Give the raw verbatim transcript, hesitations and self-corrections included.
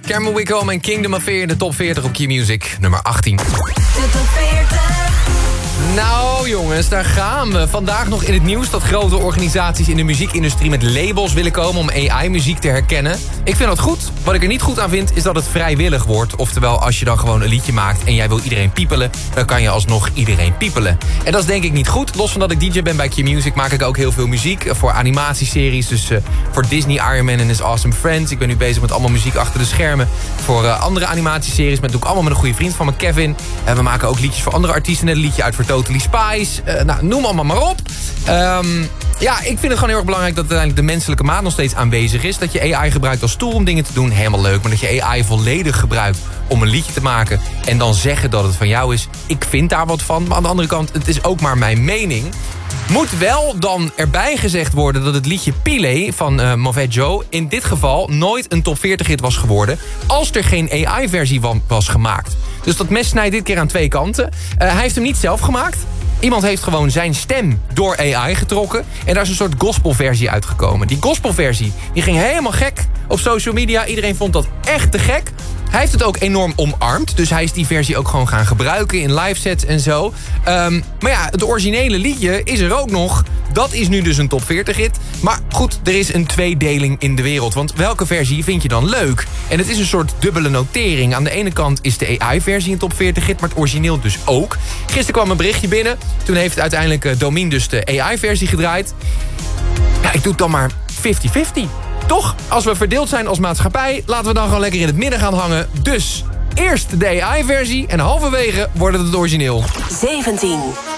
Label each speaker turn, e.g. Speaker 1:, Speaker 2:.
Speaker 1: Cameron Wickham en Kingdom of Fear in de top veertig op Q-Music, nummer achttien.
Speaker 2: De top veertig.
Speaker 1: Nou jongens, daar gaan we. Vandaag nog in het nieuws dat grote organisaties in de muziekindustrie met labels willen komen om A I-muziek te herkennen. Ik vind dat goed. Wat ik er niet goed aan vind is dat het vrijwillig wordt. Oftewel, als je dan gewoon een liedje maakt en jij wil iedereen piepelen, dan kan je alsnog iedereen piepelen. En dat is denk ik niet goed. Los van dat ik D J ben bij Q-Music maak ik ook heel veel muziek voor animatieseries. Dus uh, voor Disney, Iron Man en His Awesome Friends. Ik ben nu bezig met allemaal muziek achter de schermen voor uh, andere animatieseries. Dat doe ik allemaal met een goede vriend van me, Kevin. En we maken ook liedjes voor andere artiesten. Net een liedje uit voor Totally Spice. Uh, nou, noem allemaal maar op. Um, ja, ik vind het gewoon heel erg belangrijk dat uiteindelijk de menselijke maat nog steeds aanwezig is. Dat je A I gebruikt als tool om dingen te doen, helemaal leuk. Maar dat je A I volledig gebruikt om een liedje te maken en dan zeggen dat het van jou is. Ik vind daar wat van. Maar aan de andere kant, het is ook maar mijn mening. Moet wel dan erbij gezegd worden dat het liedje Pile van uh, Movet Joe in dit geval nooit een top veertig hit was geworden als er geen A I-versie was gemaakt. Dus dat mes snijdt dit keer aan twee kanten. Uh, hij heeft hem niet zelf gemaakt. Iemand heeft gewoon zijn stem door A I getrokken. En daar is een soort gospelversie uitgekomen. Die gospelversie die ging helemaal gek op social media. Iedereen vond dat echt te gek. Hij heeft het ook enorm omarmd. Dus hij is die versie ook gewoon gaan gebruiken in live sets en zo. Um, maar ja, het originele liedje is er ook nog. Dat is nu dus een top veertig hit. Maar goed, er is een tweedeling in de wereld. Want welke versie vind je dan leuk? En het is een soort dubbele notering. Aan de ene kant is de A I-versie een top veertig hit, maar het origineel dus ook. Gisteren kwam een berichtje binnen. Toen heeft uiteindelijk uh, Domien dus de A I-versie gedraaid. Ja, ik doe het dan maar vijftig vijftig. Toch, als we verdeeld zijn als maatschappij, laten we dan gewoon lekker in het midden gaan hangen. Dus eerst de A I-versie en halverwege wordt het het origineel.
Speaker 2: zeventien.